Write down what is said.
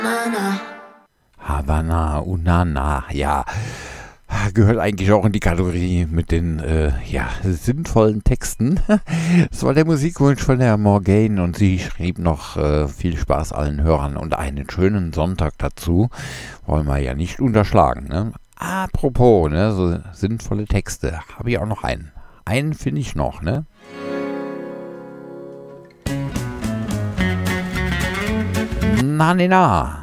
Havana Unana, ja, gehört eigentlich auch in die Kategorie mit den sinnvollen Texten. Das war der Musikwunsch von der Morgane und sie schrieb noch viel Spaß allen Hörern und einen schönen Sonntag dazu. Wollen wir ja nicht unterschlagen, ne? Apropos, ne, so sinnvolle Texte, habe ich auch noch einen. Einen finde ich noch, ne? Na,